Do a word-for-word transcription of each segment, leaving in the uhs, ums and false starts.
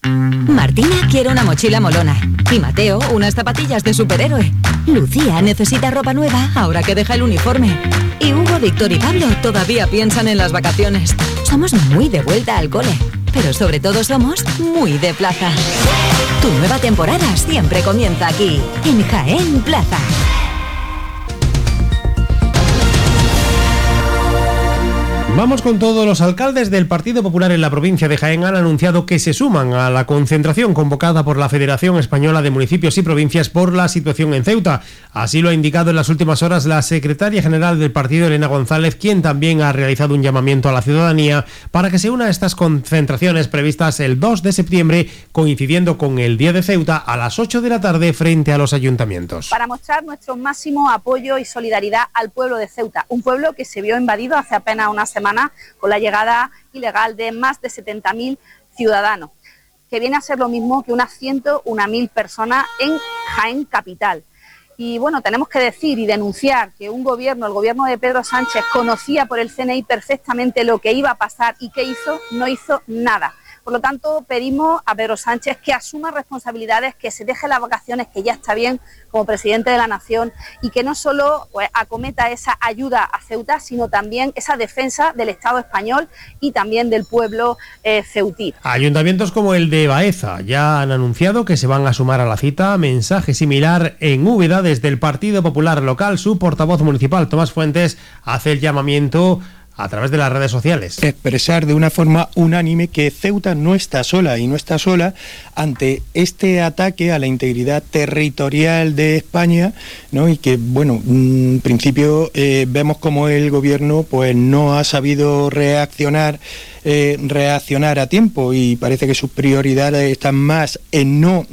Martina quiere una mochila molona y Mateo unas zapatillas de superhéroe. Lucía necesita ropa nueva ahora que deja el uniforme. Y Hugo, Víctor y Pablo todavía piensan en las vacaciones. Somos muy de vuelta al cole, pero sobre todo somos muy de plaza. Tu nueva temporada siempre comienza aquí, en Jaén Plaza. Vamos con todo. Los alcaldes del Partido Popular en la provincia de Jaén han anunciado que se suman a la concentración convocada por la Federación Española de Municipios y Provincias por la situación en Ceuta. Así lo ha indicado en las últimas horas la secretaria general del partido, Elena González, quien también ha realizado un llamamiento a la ciudadanía para que se una a estas concentraciones previstas el dos de septiembre, coincidiendo con el Día de Ceuta, a las ocho de la tarde frente a los ayuntamientos. Para mostrar nuestro máximo apoyo y solidaridad al pueblo de Ceuta, un pueblo que se vio invadido hace apenas una semana con la llegada ilegal de más de setenta mil ciudadanos, que viene a ser lo mismo que unas ciento una mil personas en Jaén capital. Y bueno, tenemos que decir y denunciar que un gobierno, el gobierno de Pedro Sánchez, conocía por el C N I perfectamente lo que iba a pasar y ¿qué hizo? No hizo nada. Por lo tanto, pedimos a Pedro Sánchez que asuma responsabilidades, que se deje las vacaciones, que ya está bien como presidente de la nación, y que no solo pues, acometa esa ayuda a Ceuta, sino también esa defensa del Estado español y también del pueblo eh, ceutí. Ayuntamientos como el de Baeza ya han anunciado que se van a sumar a la cita. Mensaje similar en Úbeda desde el Partido Popular local. Su portavoz municipal, Tomás Fuentes, hace el llamamiento a través de las redes sociales. Expresar de una forma unánime que Ceuta no está sola y no está sola ante este ataque a la integridad territorial de España, ¿no? Y que, bueno, en principio eh, vemos como el gobierno pues no ha sabido reaccionar eh, reaccionar a tiempo, y parece que sus prioridades están más en no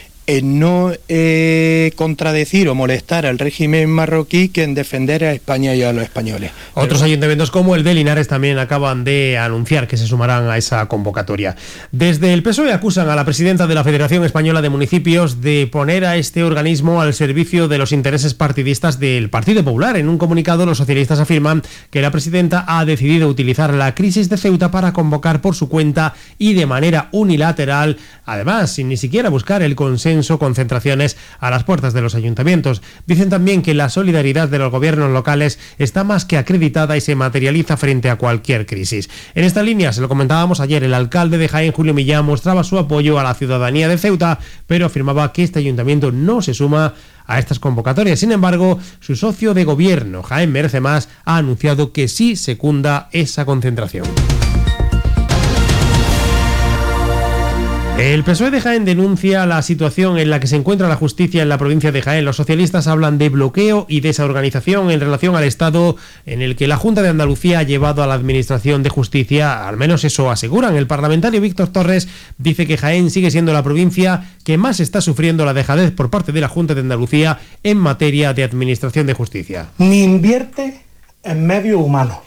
en no eh, contradecir o molestar al régimen marroquí que en defender a España y a los españoles. Otros Pero... ayuntamientos como el de Linares también acaban de anunciar que se sumarán a esa convocatoria. Desde el P S O E acusan a la presidenta de la Federación Española de Municipios de poner a este organismo al servicio de los intereses partidistas del Partido Popular. En un comunicado, los socialistas afirman que la presidenta ha decidido utilizar la crisis de Ceuta para convocar por su cuenta y de manera unilateral, además sin ni siquiera buscar el consenso, concentraciones a las puertas de los ayuntamientos. Dicen también que la solidaridad de los gobiernos locales está más que acreditada y se materializa frente a cualquier crisis. En esta línea, se lo comentábamos ayer, el alcalde de Jaén, Julio Millán, mostraba su apoyo a la ciudadanía de Ceuta, pero afirmaba que este ayuntamiento no se suma a estas convocatorias. Sin embargo, su socio de gobierno, Jaén Merece Más, ha anunciado que sí secunda esa concentración. El P S O E de Jaén denuncia la situación en la que se encuentra la justicia en la provincia de Jaén. Los socialistas hablan de bloqueo y desorganización en relación al estado en el que la Junta de Andalucía ha llevado a la Administración de Justicia, al menos eso aseguran. El parlamentario Víctor Torres dice que Jaén sigue siendo la provincia que más está sufriendo la dejadez por parte de la Junta de Andalucía en materia de Administración de Justicia. Ni invierte en medio humano,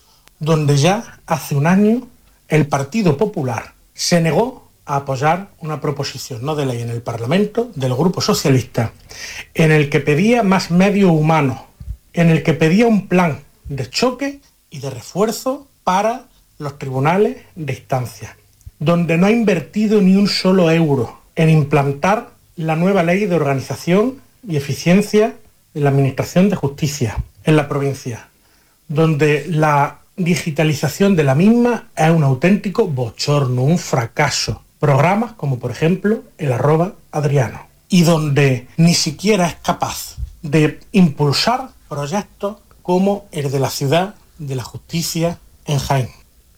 donde ya hace un año el Partido Popular se negó a apoyar una proposición no de ley en el Parlamento del Grupo Socialista, en el que pedía más medio humano, en el que pedía un plan de choque y de refuerzo para los tribunales de instancia, donde no ha invertido ni un solo euro en implantar la nueva ley de organización y eficiencia de la Administración de Justicia en la provincia, donde la digitalización de la misma es un auténtico bochorno, un fracaso. Programas como, por ejemplo, el arroba Adriano, y donde ni siquiera es capaz de impulsar proyectos como el de la Ciudad de la Justicia en Jaén.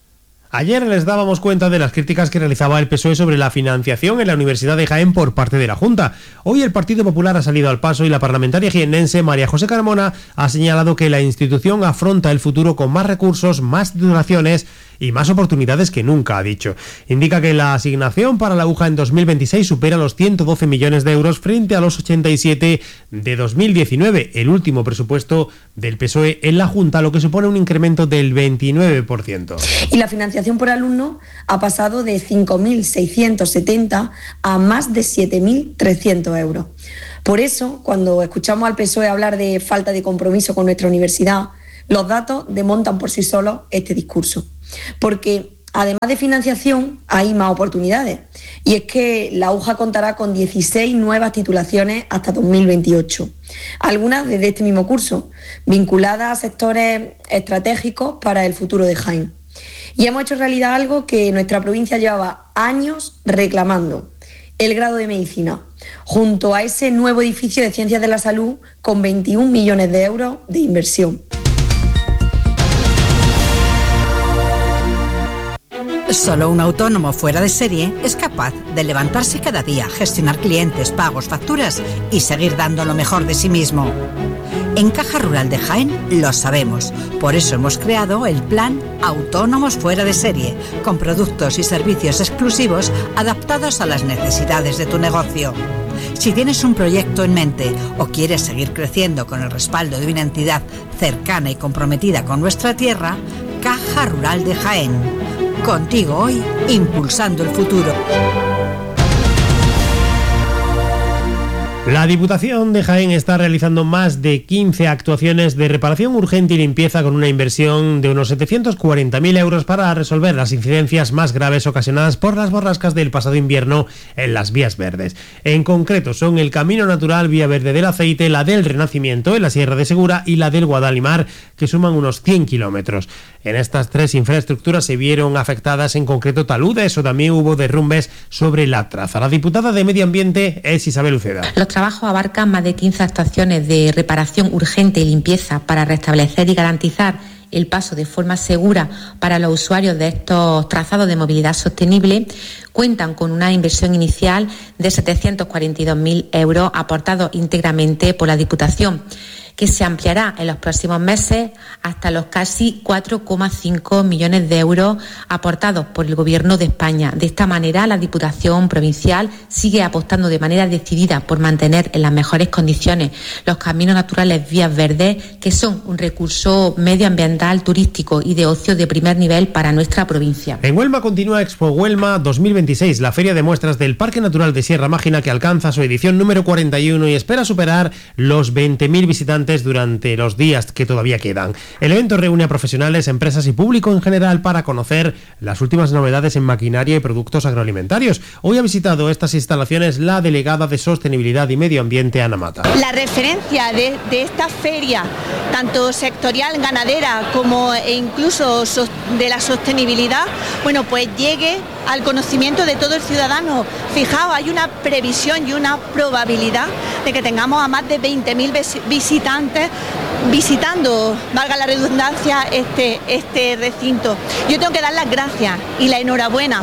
Ayer les dábamos cuenta de las críticas que realizaba el P S O E sobre la financiación en la Universidad de Jaén por parte de la Junta. Hoy el Partido Popular ha salido al paso y la parlamentaria jiennense María José Carmona ha señalado que la institución afronta el futuro con más recursos, más titulaciones y más oportunidades que nunca, ha dicho. Indica que la asignación para la U J A en dos mil veintiséis supera los ciento doce millones de euros frente a los ochenta y siete de dos mil diecinueve, el último presupuesto del P S O E en la Junta, lo que supone un incremento del veintinueve por ciento. Y la financiación por alumno ha pasado de cinco mil seiscientos setenta a más de siete mil trescientos euros. Por eso, cuando escuchamos al P S O E hablar de falta de compromiso con nuestra universidad, los datos desmontan por sí solos este discurso. Porque Además de financiación, hay más oportunidades. Y es que la UJA contará con dieciséis nuevas titulaciones hasta dos mil veintiocho. Algunas desde este mismo curso, vinculadas a sectores estratégicos para el futuro de Jaén. Y hemos hecho realidad algo que nuestra provincia llevaba años reclamando: el grado de medicina, junto a ese nuevo edificio de Ciencias de la Salud con veintiún millones de euros de inversión. Solo un autónomo fuera de serie es capaz de levantarse cada día, gestionar clientes, pagos, facturas y seguir dando lo mejor de sí mismo. En Caja Rural de Jaén lo sabemos, por eso hemos creado el plan Autónomos Fuera de Serie, con productos y servicios exclusivos adaptados a las necesidades de tu negocio. Si tienes un proyecto en mente o quieres seguir creciendo con el respaldo de una entidad cercana y comprometida con nuestra tierra, Caja Rural de Jaén. Contigo hoy, impulsando el futuro. La Diputación de Jaén está realizando más de quince actuaciones de reparación urgente y limpieza con una inversión de unos setecientos cuarenta mil euros para resolver las incidencias más graves ocasionadas por las borrascas del pasado invierno en las vías verdes. En concreto son el Camino Natural Vía Verde del Aceite, la del Renacimiento en la Sierra de Segura y la del Guadalimar, que suman unos cien kilómetros. En estas tres infraestructuras se vieron afectadas en concreto taludes o también hubo derrumbes sobre la traza. La diputada de Medio Ambiente es Isabel Uceda. Los trabajos abarcan más de quince actuaciones de reparación urgente y limpieza para restablecer y garantizar el paso de forma segura para los usuarios de estos trazados de movilidad sostenible. Cuentan con una inversión inicial de setecientos cuarenta y dos mil euros aportados íntegramente por la Diputación, que se ampliará en los próximos meses hasta los casi cuatro coma cinco millones de euros aportados por el Gobierno de España. De esta manera, la Diputación Provincial sigue apostando de manera decidida por mantener en las mejores condiciones los caminos naturales vías verdes, que son un recurso medioambiental, turístico y de ocio de primer nivel para nuestra provincia. En Huelma continúa Expo Huelma dos mil veintiséis, la feria de muestras del Parque Natural de Sierra Mágina, que alcanza su edición número cuarenta y uno y espera superar los veinte mil visitantes durante los días que todavía quedan. El evento reúne a profesionales, empresas y público en general para conocer las últimas novedades en maquinaria y productos agroalimentarios. Hoy ha visitado estas instalaciones la delegada de Sostenibilidad y Medio Ambiente, Ana Mata. La referencia de, de esta feria, tanto sectorial, ganadera, como e incluso de la sostenibilidad, bueno, pues llegue al conocimiento de todo el ciudadano. Fijaos, hay una previsión y una probabilidad de que tengamos a más de veinte mil visitantes visitando, valga la redundancia, este, este recinto. Yo tengo que dar las gracias y la enhorabuena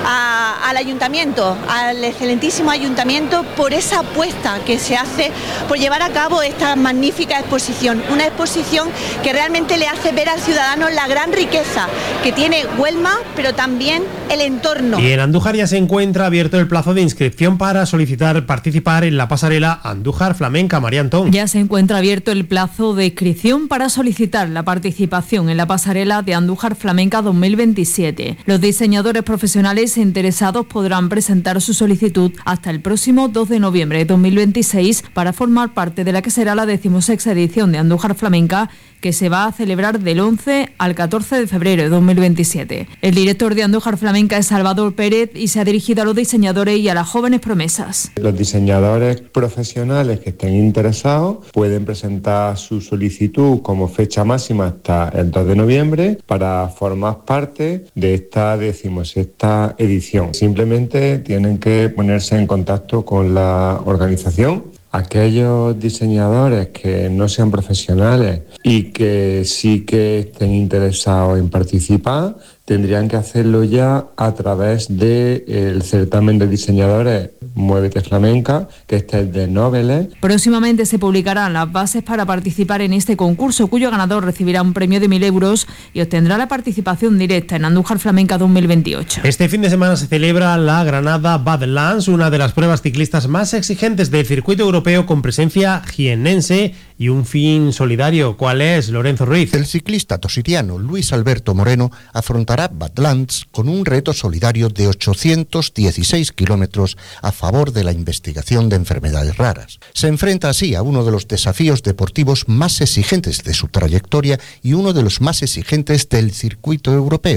a, al ayuntamiento, al excelentísimo ayuntamiento, por esa apuesta que se hace por llevar a cabo esta magnífica exposición. Una exposición que realmente le hace ver al ciudadano la gran riqueza que tiene Huelma, pero también el entorno. Y en Andújar ya se encuentra abierto el plazo de inscripción para solicitar participar en la pasarela Andújar Flamenca. María Antón. Ya se encuentra abierto el plazo de inscripción para solicitar la participación en la pasarela de Andújar Flamenca dos mil veintisiete. Los diseñadores profesionales interesados podrán presentar su solicitud hasta el próximo dos de noviembre de dos mil veintiséis para formar parte de la que será la decimosexta edición de Andújar Flamenca, que se va a celebrar del once al catorce de febrero de dos mil veintisiete. El director de Andújar Flamenca es Salvador Pérez y se ha dirigido a los diseñadores y a las jóvenes promesas. Los diseñadores profesionales que estén interesados pueden presentar su solicitud como fecha máxima hasta el dos de noviembre para formar parte de esta decimosexta edición. Simplemente tienen que ponerse en contacto con la organización. Aquellos diseñadores que no sean profesionales y que sí que estén interesados en participar, tendrían que hacerlo ya a través del certamen de diseñadores Muévete Flamenca, que este es de Noveles. Próximamente se publicarán las bases para participar en este concurso, cuyo ganador recibirá un premio de mil euros y obtendrá la participación directa en Andújar Flamenca dos mil veintiocho. Este fin de semana se celebra la Granada Badlands, una de las pruebas ciclistas más exigentes del circuito europeo, con presencia jiennense y un fin solidario. ¿Cuál es, Lorenzo Ruiz? El ciclista tosiriano Luis Alberto Moreno afrontará Badlands con un reto solidario de ochocientos dieciséis kilómetros a favor de la investigación de enfermedades raras. Se enfrenta así a uno de los desafíos deportivos más exigentes de su trayectoria y uno de los más exigentes del circuito europeo.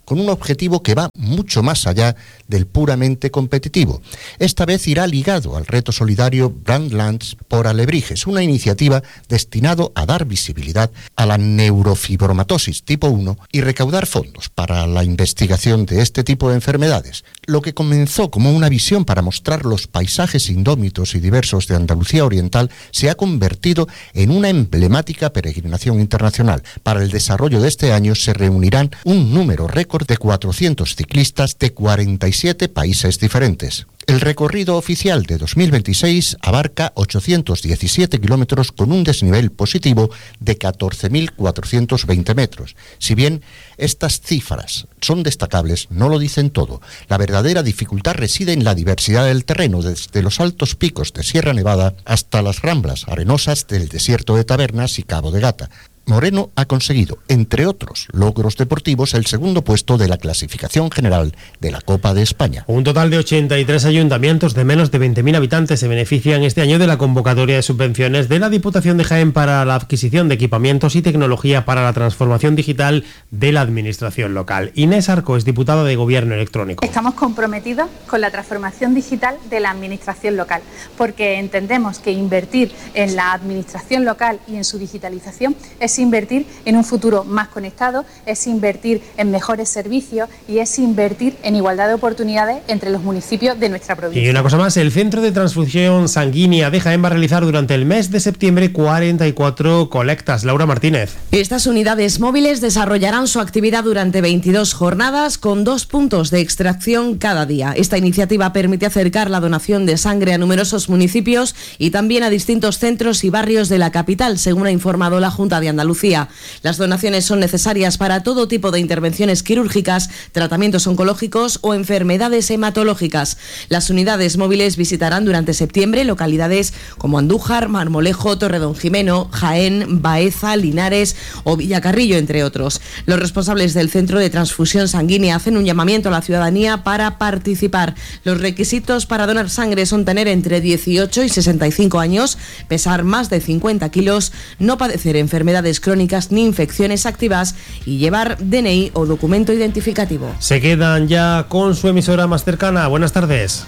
con un objetivo que va mucho más allá del puramente competitivo. Esta vez irá ligado al reto solidario Badlands por Alebrijes, una iniciativa destinado a dar visibilidad a la neurofibromatosis tipo uno y recaudar fondos para la investigación de este tipo de enfermedades. Lo que comenzó como una visión para mostrar los paisajes indómitos y diversos de Andalucía Oriental se ha convertido en una emblemática peregrinación internacional. Para el desarrollo de este año se reunirán un número récord de cuatrocientos ciclistas de cuarenta y siete países diferentes. El recorrido oficial de dos mil veintiséis abarca ochocientos diecisiete kilómetros con un desnivel positivo de catorce mil cuatrocientos veinte metros. Si bien estas cifras son destacables, no lo dicen todo. La verdadera dificultad reside en la diversidad del terreno, desde los altos picos de Sierra Nevada hasta las ramblas arenosas del desierto de Tabernas y Cabo de Gata. Moreno ha conseguido, entre otros logros deportivos, el segundo puesto de la clasificación general de la Copa de España. Un total de ochenta y tres ayuntamientos de menos de veinte mil habitantes se benefician este año de la convocatoria de subvenciones de la Diputación de Jaén para la adquisición de equipamientos y tecnología para la transformación digital de la administración local. Inés Arco es diputada de Gobierno Electrónico. Estamos comprometidos con la transformación digital de la administración local, porque entendemos que invertir en la administración local y en su digitalización es invertir en un futuro más conectado, es invertir en mejores servicios y es invertir en igualdad de oportunidades entre los municipios de nuestra provincia. Y una cosa más, el Centro de Transfusión Sanguínea de Jaén va a realizar durante el mes de septiembre cuarenta y cuatro colectas. Laura Martínez. Estas unidades móviles desarrollarán su actividad durante veintidós jornadas con dos puntos de extracción cada día. Esta iniciativa permite acercar la donación de sangre a numerosos municipios y también a distintos centros y barrios de la capital, según ha informado la Junta de Andalucía. Las donaciones son necesarias para todo tipo de intervenciones quirúrgicas, tratamientos oncológicos o enfermedades hematológicas. Las unidades móviles visitarán durante septiembre localidades como Andújar, Marmolejo, Torredonjimeno, Jaén, Baeza, Linares o Villacarrillo, entre otros. Los responsables del Centro de Transfusión Sanguínea hacen un llamamiento a la ciudadanía para participar. Los requisitos para donar sangre son tener entre dieciocho y sesenta y cinco años, pesar más de cincuenta kilos, no padecer enfermedades crónicas ni infecciones activas y llevar D N I o documento identificativo. Se quedan ya con su emisora más cercana. Buenas tardes.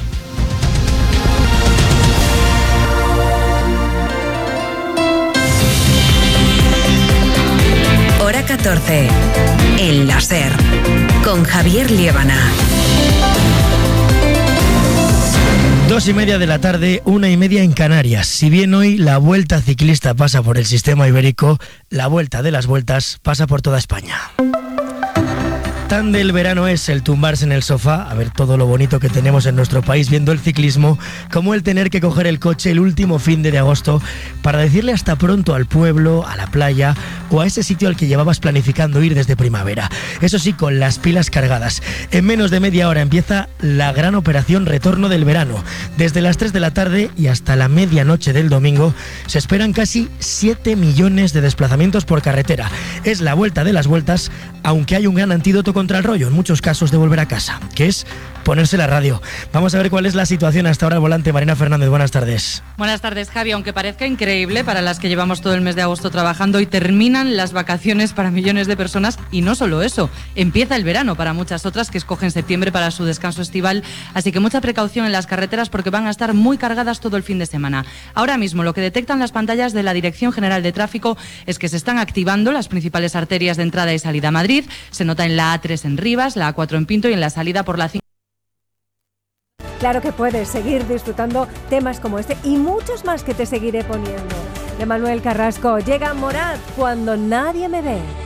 Hora catorce. El láser. Con Javier Liébana. Dos y media de la tarde, una y media en Canarias. Si bien hoy la Vuelta Ciclista pasa por el sistema ibérico, la Vuelta de las Vueltas pasa por toda España. Tan del verano es el tumbarse en el sofá, a ver todo lo bonito que tenemos en nuestro país viendo el ciclismo, como el tener que coger el coche el último fin de agosto para decirle hasta pronto al pueblo, a la playa o a ese sitio al que llevabas planificando ir desde primavera. Eso sí, con las pilas cargadas. En menos de media hora empieza la gran operación Retorno del Verano. Desde las tres de la tarde y hasta la medianoche del domingo se esperan casi siete millones de desplazamientos por carretera. Es la vuelta de las vueltas, aunque hay un gran antídoto contra el rollo, en muchos casos, de volver a casa, que es ponerse la radio. Vamos a ver cuál es la situación hasta ahora al volante. Marina Fernández, buenas tardes. Buenas tardes, Javi. Aunque parezca increíble para las que llevamos todo el mes de agosto trabajando y terminan las vacaciones para millones de personas, y no solo eso, empieza el verano para muchas otras que escogen septiembre para su descanso estival, así que mucha precaución en las carreteras porque van a estar muy cargadas todo el fin de semana. Ahora mismo lo que detectan las pantallas de la Dirección General de Tráfico es que se están activando las principales arterias de entrada y salida a Madrid. Se nota en la A tres en Rivas, la A cuatro en Pinto y en la salida por la cinco. Claro que puedes seguir disfrutando temas como este y muchos más que te seguiré poniendo. De Manuel Carrasco, llega Morat, Cuando nadie me ve.